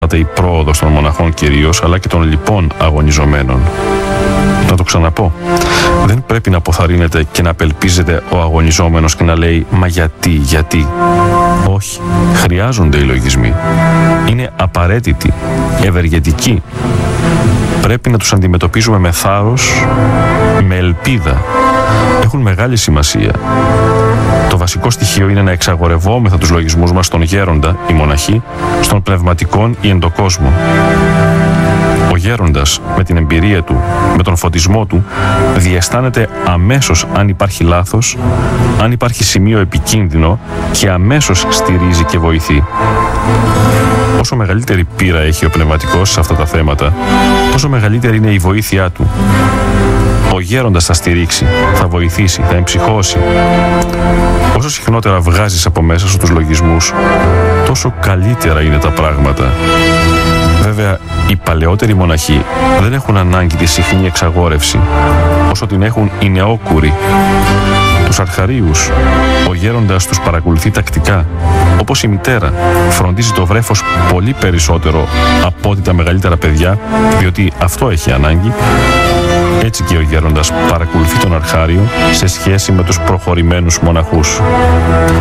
η πρόοδος των μοναχών κυρίως, αλλά και των λοιπών αγωνιζομένων. Να το ξαναπώ. Δεν πρέπει να αποθαρρύνεται και να απελπίζεται ο αγωνιζόμενος και να λέει «Μα γιατί». Όχι. Χρειάζονται οι λογισμοί. Είναι απαραίτητοι, ευεργετικοί. Πρέπει να τους αντιμετωπίζουμε με θάρρος, με ελπίδα. Έχουν μεγάλη σημασία. Το βασικό στοιχείο είναι να εξαγορευόμεθα τους λογισμούς μας στον γέροντα, οι μοναχοί, στον πνευματικόν ή εντοκόσμο. Ο γέροντας, με την εμπειρία του, με τον φωτισμό του, διαισθάνεται αμέσως αν υπάρχει λάθος, αν υπάρχει σημείο επικίνδυνο και αμέσως στηρίζει και βοηθεί. Όσο μεγαλύτερη πείρα έχει ο πνευματικός σε αυτά τα θέματα, τόσο μεγαλύτερη είναι η βοήθειά του. Ο γέροντας θα στηρίξει, θα βοηθήσει, θα εμψυχώσει. Όσο συχνότερα βγάζεις από μέσα σου τους λογισμούς, τόσο καλύτερα είναι τα πράγματα. Βέβαια, οι παλαιότεροι μοναχοί δεν έχουν ανάγκη τη συχνή εξαγόρευση, όσο την έχουν οι νεόκουροι. Τους αρχαρίους, ο γέροντας τους παρακολουθεί τακτικά, όπως η μητέρα φροντίζει το βρέφος πολύ περισσότερο από ό,τι τα μεγαλύτερα παιδιά, διότι αυτό έχει ανάγκη. Έτσι και ο γέροντας παρακολουθεί τον αρχάριο σε σχέση με τους προχωρημένους μοναχούς.